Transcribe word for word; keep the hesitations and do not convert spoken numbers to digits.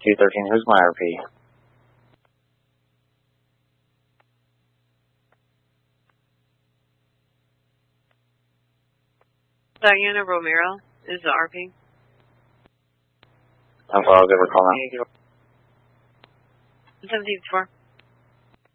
two thirteen, who's my R P? Diana Romero is the R P. How far I'll give her a call now? seventeen four.